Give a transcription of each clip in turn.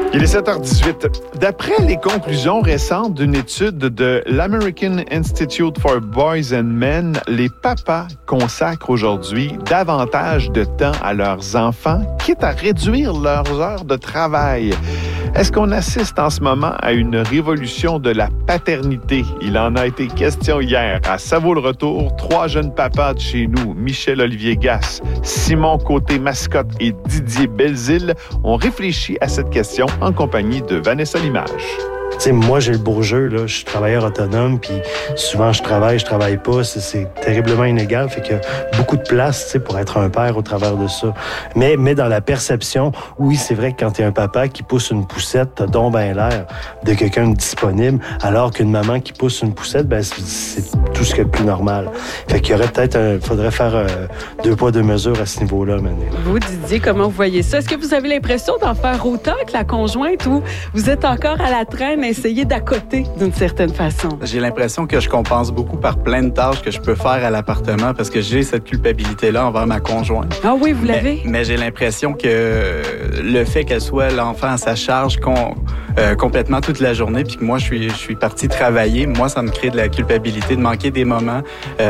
Il est 7h18. D'après les conclusions récentes d'une étude de l'American Institute for Boys and Men, les papas consacrent aujourd'hui davantage de temps à leurs enfants, quitte à réduire leurs heures de travail. Est-ce qu'on assiste en ce moment à une révolution de la paternité? Il en a été question hier. À Ça vaut le retour, 3 jeunes papas de chez nous, Michel-Olivier Gasse, Simon Côté-Mascotte et Didier Belzile, ont réfléchi à cette question en compagnie de Vanessa Limage. Tu sais, moi, j'ai le beau jeu, là. Je suis travailleur autonome, puis souvent, je travaille pas. C'est terriblement inégal. Fait qu'il y a beaucoup de place, tu sais, pour être un père au travers de ça. Mais dans la perception, oui, c'est vrai que quand t'es un papa qui pousse une poussette, t'as donc ben l'air de quelqu'un de disponible, alors qu'une maman qui pousse une poussette, ben, c'est tout ce qu'il y a de plus normal. Fait qu'il y aurait peut-être faudrait faire 2 poids 2 mesures à ce niveau-là, maintenant. Vous, Didier, comment vous voyez ça? Est-ce que vous avez l'impression d'en faire autant que la conjointe ou vous êtes encore à la traîne à essayer d'accoter d'une certaine façon? J'ai l'impression que je compense beaucoup par plein de tâches que je peux faire à l'appartement parce que j'ai cette culpabilité-là envers ma conjointe. Ah oui, vous l'avez? Mais j'ai l'impression que le fait qu'elle soit l'enfant à sa charge complètement toute la journée puis que moi, je suis parti travailler, moi, ça me crée de la culpabilité de manquer des moments,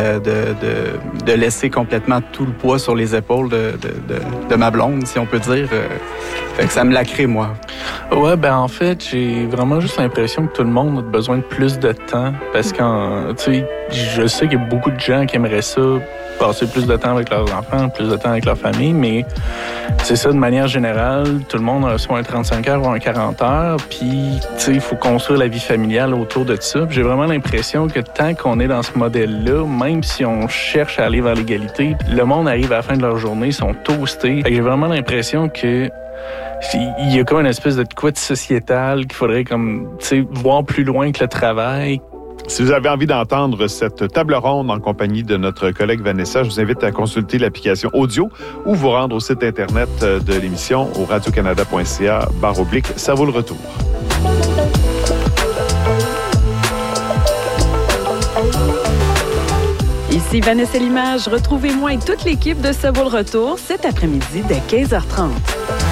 de laisser complètement tout le poids sur les épaules de ma blonde, si on peut dire. Fait que ça me la crée, moi. Ouais, ben en fait, j'ai vraiment juste l'impression que tout le monde a besoin de plus de temps parce que, tu sais, je sais qu'il y a beaucoup de gens qui aimeraient ça, passer plus de temps avec leurs enfants, plus de temps avec leur famille, mais c'est ça, de manière générale, tout le monde a soit un 35 heures ou un 40 heures, puis, tu sais, il faut construire la vie familiale autour de ça. Puis j'ai vraiment l'impression que tant qu'on est dans ce modèle-là, même si on cherche à aller vers l'égalité, le monde arrive à la fin de leur journée, ils sont toastés. Fait que j'ai vraiment l'impression que il y a comme une espèce de quoi de sociétal qu'il faudrait comme, tu sais, voir plus loin que le travail. Si vous avez envie d'entendre cette table ronde en compagnie de notre collègue Vanessa, je vous invite à consulter l'application audio ou vous rendre au site Internet de l'émission au radiocanada.ca/. Ça vaut le retour. Ici Vanessa Limage. Retrouvez-moi et toute l'équipe de Ça vaut le retour cet après-midi dès 15h30.